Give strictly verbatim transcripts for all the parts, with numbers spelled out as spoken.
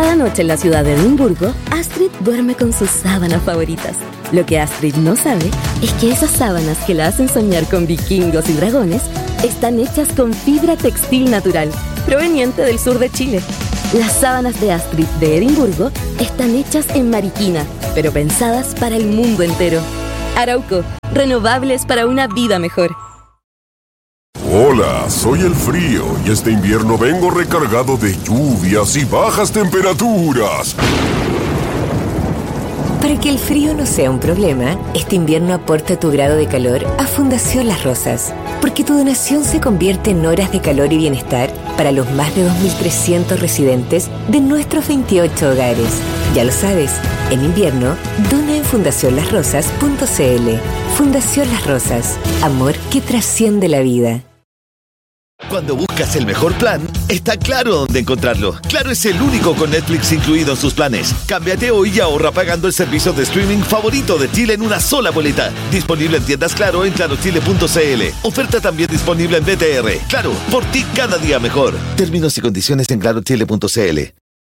Cada noche en la ciudad de Edimburgo, Astrid duerme con sus sábanas favoritas. Lo que Astrid no sabe es que esas sábanas que la hacen soñar con vikingos y dragones están hechas con fibra textil natural, proveniente del sur de Chile. Las sábanas de Astrid de Edimburgo están hechas en Mariquina, pero pensadas para el mundo entero. Arauco, renovables para una vida mejor. Hola, soy el frío y este invierno vengo recargado de lluvias y bajas temperaturas. Para que el frío no sea un problema, este invierno aporta tu grado de calor a Fundación Las Rosas, porque tu donación se convierte en horas de calor y bienestar para los más de dos mil trescientos residentes de nuestros veintiocho hogares. Ya lo sabes, en invierno, dona en fundación las rosas punto c l. Fundación Las Rosas, amor que trasciende la vida. Cuando buscas el mejor plan, está Claro dónde encontrarlo. Claro es el único con Netflix incluido en sus planes. Cámbiate hoy y ahorra pagando el servicio de streaming favorito de Chile en una sola boleta. Disponible en tiendas Claro en claro chile punto c l. Oferta también disponible en B T R. Claro, por ti cada día mejor. Términos y condiciones en claro chile punto c l.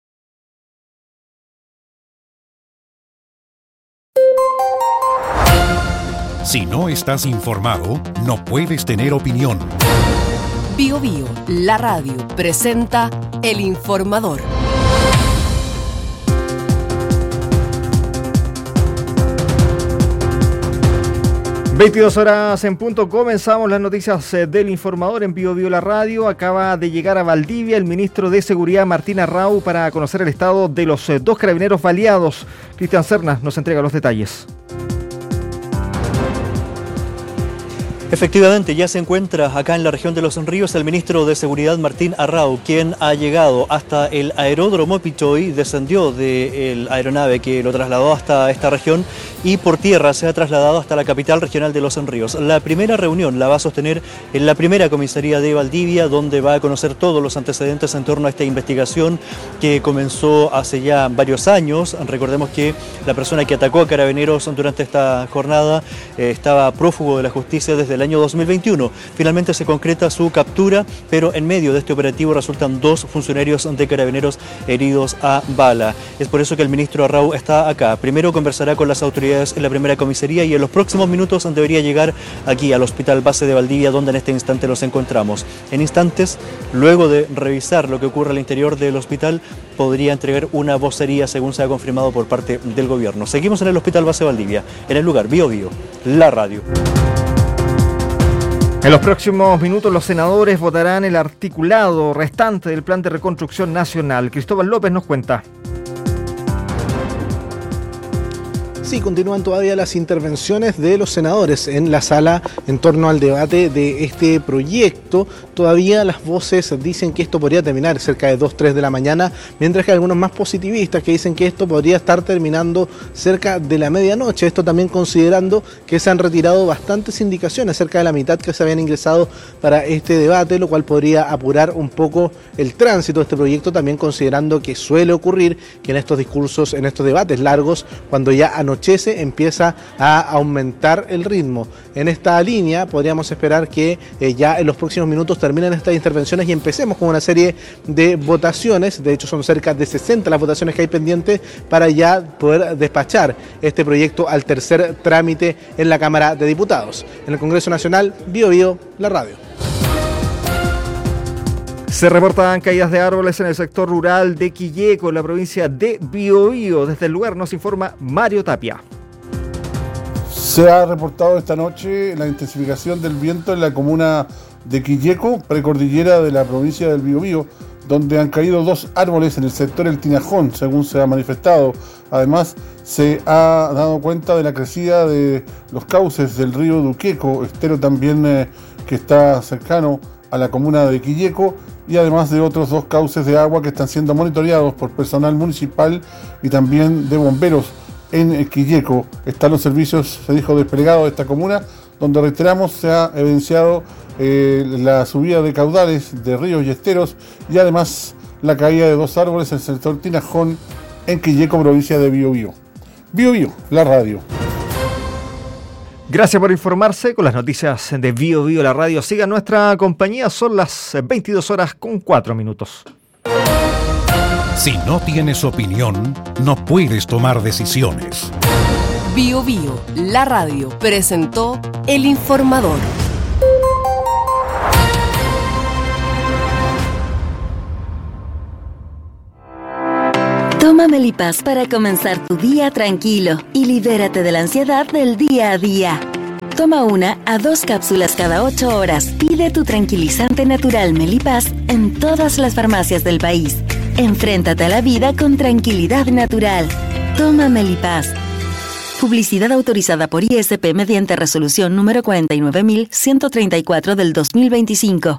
Si no estás informado, no puedes tener opinión. Bio Bio, la radio, presenta El Informador. veintidós horas en punto, comenzamos las noticias del Informador en Bio Bio la radio. Acaba de llegar a Valdivia el ministro de Seguridad Martín Arrau para conocer el estado de los dos carabineros baleados. Cristian Serna nos entrega los detalles. Efectivamente, ya se encuentra acá en la región de Los Ríos el ministro de Seguridad Martín Arrau, quien ha llegado hasta el aeródromo Pichoy, descendió de la aeronave que lo trasladó hasta esta región y por tierra se ha trasladado hasta la capital regional de Los Ríos. La primera reunión la va a sostener en la primera comisaría de Valdivia, donde va a conocer todos los antecedentes en torno a esta investigación que comenzó hace ya varios años. Recordemos que la persona que atacó a carabineros durante esta jornada eh, estaba prófugo de la justicia desde el año dos mil veintiuno. Finalmente se concreta su captura, pero en medio de este operativo resultan dos funcionarios de carabineros heridos a bala. Es por eso que el ministro Arrau está acá. Primero conversará con las autoridades en la primera comisaría y en los próximos minutos debería llegar aquí al Hospital Base de Valdivia, donde en este instante nos encontramos. En instantes, luego de revisar lo que ocurre al interior del hospital, podría entregar una vocería, según se ha confirmado por parte del gobierno. Seguimos en el Hospital Base Valdivia, en el lugar Bio Bio, la radio. En los próximos minutos los senadores votarán el articulado restante del Plan de Reconstrucción Nacional. Cristóbal López nos cuenta. Sí, continúan todavía las intervenciones de los senadores en la sala en torno al debate de este proyecto. Todavía las voces dicen que esto podría terminar cerca de dos, tres de la mañana, mientras que hay algunos más positivistas que dicen que esto podría estar terminando cerca de la medianoche. Esto también considerando que se han retirado bastantes indicaciones, cerca de la mitad que se habían ingresado para este debate, lo cual podría apurar un poco el tránsito de este proyecto, también considerando que suele ocurrir que en estos discursos, en estos debates largos, cuando ya anochece, empieza a aumentar el ritmo. En esta línea podríamos esperar que eh, ya en los próximos minutos terminen estas intervenciones y empecemos con una serie de votaciones. De hecho son cerca de sesenta las votaciones que hay pendientes para ya poder despachar este proyecto al tercer trámite en la Cámara de Diputados. En el Congreso Nacional, Bio Bio, la radio. Se reportan caídas de árboles en el sector rural de Quilleco, en la provincia de Biobío. Desde el lugar nos informa Mario Tapia. Se ha reportado esta noche la intensificación del viento en la comuna de Quilleco, precordillera de la provincia del Biobío, donde han caído dos árboles en el sector El Tinajón, según se ha manifestado. Además, se ha dado cuenta de la crecida de los cauces del río Duqueco, estero también eh, que está cercano a la comuna de Quilleco, y además de otros dos cauces de agua que están siendo monitoreados por personal municipal y también de bomberos en Quilleco. Están los servicios, se dijo, desplegados de esta comuna, donde, reiteramos, se ha evidenciado eh, la subida de caudales de ríos y esteros y además la caída de dos árboles en el sector Tinajón en Quilleco, provincia de Biobío. Biobío, la radio. Gracias por informarse con las noticias de Bio Bio la radio. Siga nuestra compañía, son las veintidós horas con cuatro minutos. Si no tienes opinión, no puedes tomar decisiones. Bio Bio, la radio, presentó El Informador. Toma Melipaz para comenzar tu día tranquilo y libérate de la ansiedad del día a día. Toma una a dos cápsulas cada ocho horas. Pide tu tranquilizante natural Melipaz en todas las farmacias del país. Enfréntate a la vida con tranquilidad natural. Toma Melipaz. Publicidad autorizada por I S P mediante resolución número cuarenta y nueve mil ciento treinta y cuatro del dos mil veinticinco.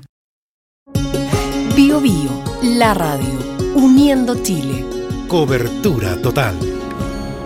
Bio Bio, la radio, uniendo Chile. Cobertura total.